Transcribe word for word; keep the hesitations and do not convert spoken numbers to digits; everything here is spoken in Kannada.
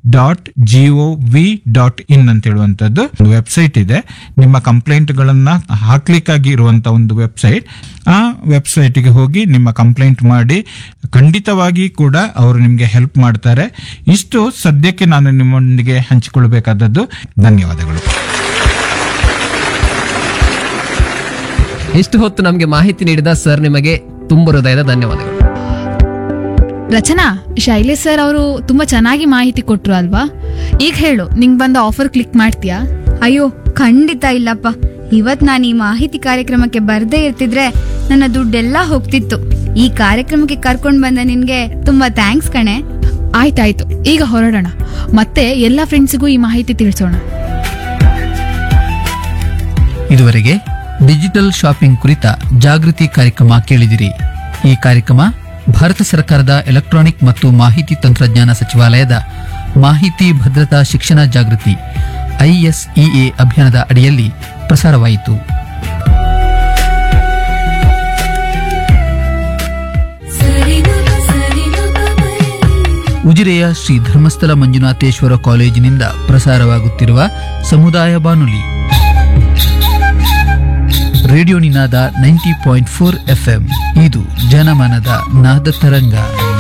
Dot G O V dot in ಅಂತ ಹೇಳುವಂತದ್ದು ಒಂದು ವೆಬ್ಸೈಟ್ ಇದೆ. ನಿಮ್ಮ ಕಂಪ್ಲೇಂಟ್ ಗಳನ್ನ ಹಾಕ್ಲಿಕ್ಕಾಗಿ ಇರುವಂತ ಒಂದು ವೆಬ್ಸೈಟ್. ಆ ವೆಬ್ಸೈಟ್ಗೆ ಹೋಗಿ ನಿಮ್ಮ ಕಂಪ್ಲೇಂಟ್ ಮಾಡಿ, ಖಂಡಿತವಾಗಿ ಕೂಡ ಅವರು ನಿಮ್ಗೆ ಹೆಲ್ಪ್ ಮಾಡ್ತಾರೆ. ಇಷ್ಟು ಸದ್ಯಕ್ಕೆ ನಾನು ನಿಮ್ಮೊಂದಿಗೆ ಹಂಚಿಕೊಳ್ಬೇಕಾದದ್ದು. ಧನ್ಯವಾದಗಳು. ಇಷ್ಟು ಹೊತ್ತು ನಮಗೆ ಮಾಹಿತಿ ನೀಡಿದ ಸರ್ ನಿಮಗೆ ತುಂಬ ಹೃದಯದ ಧನ್ಯವಾದಗಳು. ರಚನಾ, ಶೈಲೇಶ್ ಸರ್ ಅವರು ತುಂಬಾ ಚೆನ್ನಾಗಿ ಮಾಹಿತಿ ಕೊಟ್ರು ಅಲ್ವಾ? ಈಗ ಹೇಳು, ನಿಂಗ್ ಬಂದ ಆಫರ್ ಕ್ಲಿಕ್ ಮಾಡ್ತೀಯಾ? ಅಯ್ಯೋ ಖಂಡಿತ ಇಲ್ಲಪ್ಪ. ಇವತ್ ನಾನು ಈ ಮಾಹಿತಿ ಕಾರ್ಯಕ್ರಮಕ್ಕೆ ಬರ್ದೇ ಇರ್ತಿದ್ರೆ ನನ್ನ ದುಡ್ಡೆಲ್ಲ ಹೋಗ್ತಿತ್ತು. ಈ ಕಾರ್ಯಕ್ರಮಕ್ಕೆ ಕರ್ಕೊಂಡ್ ಬಂದ ನಿನ್ಗೆ ತುಂಬಾ ಥ್ಯಾಂಕ್ಸ್ ಕಣೆ. ಆಯ್ತಾಯ್ತು, ಈಗ ಹೊರಡೋಣ. ಮತ್ತೆ ಎಲ್ಲಾ ಫ್ರೆಂಡ್ಸಿಗೂ ಈ ಮಾಹಿತಿ ತಿಳಿಸೋಣ. ಇದುವರೆಗೆ ಡಿಜಿಟಲ್ ಶಾಪಿಂಗ್ ಕುರಿತ ಜಾಗೃತಿ ಕಾರ್ಯಕ್ರಮ ಕೇಳಿದಿರಿ. ಈ ಕಾರ್ಯಕ್ರಮ ಭಾರತ ಸರ್ಕಾರದ ಎಲೆಕ್ಟ್ರಾನಿಕ್ ಮತ್ತು ಮಾಹಿತಿ ತಂತ್ರಜ್ಞಾನ ಸಚಿವಾಲಯದ ಮಾಹಿತಿ ಭದ್ರತಾ ಶಿಕ್ಷಣ ಜಾಗೃತಿ ಐಎಸ್ಇಎ ಅಭಿಯಾನದ ಅಡಿಯಲ್ಲಿ ಪ್ರಸಾರವಾಯಿತು. ಉಜಿರೆಯ ಶ್ರೀ ಧರ್ಮಸ್ಥಳ ಮಂಜುನಾಥೇಶ್ವರ ಕಾಲೇಜಿನಿಂದ ಪ್ರಸಾರವಾಗುತ್ತಿರುವ ಸಮುದಾಯ ಬಾನುಲಿ ರೇಡಿಯೋ ನಿನಾದ ನೈಂಟಿ ಪಾಯಿಂಟ್ ಫೋರ್ ಎಫ್ಎಂ. ಇದು ಜನಮನದ ನಾದ ತರಂಗ.